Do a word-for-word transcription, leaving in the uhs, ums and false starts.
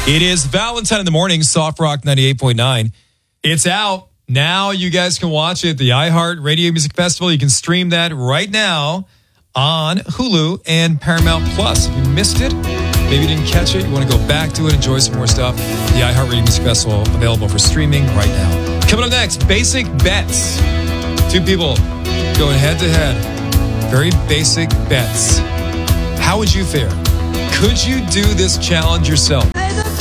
It is Valentine in the morning, Soft Rock ninety-eight point nine. It's out. Now you guys can watch it. The iHeart Radio Music Festival. You can stream that right now on Hulu and Paramount Plus. If you missed it, maybe you didn't catch it, you want to go back to it, enjoy some more stuff, the iHeart Radio Music Festival available for streaming right now. Coming up next, Basic Bets. Two people going head to head. Very basic bets. How would you fare? Could you do this challenge yourself?